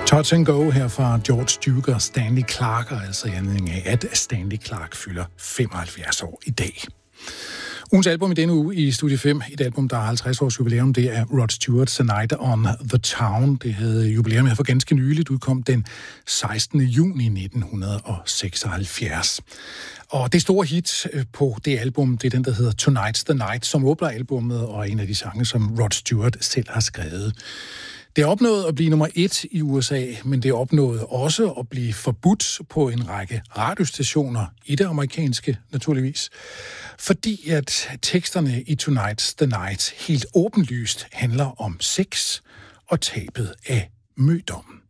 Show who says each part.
Speaker 1: Touch and Go her fra George Duke og Stanley Clarke, altså i anledning af, at Stanley Clarke fylder 75 år i dag. Ugens album i denne uge i Studie 5, et album, der har 50 års jubilæum, det er Rod Stewart's A Night on the Town. Det havde jubilæum her for ganske nyligt, udkom den 16. juni 1976. Og det store hit på det album, det er den, der hedder Tonight's the Night, som åbner albummet, og en af de sange, som Rod Stewart selv har skrevet. Det er opnået at blive nummer 1 i USA, men det er opnået også at blive forbudt på en række radiostationer i det amerikanske, naturligvis. Fordi at teksterne i Tonight's the Night helt åbenlyst handler om sex og tabet af mødommen.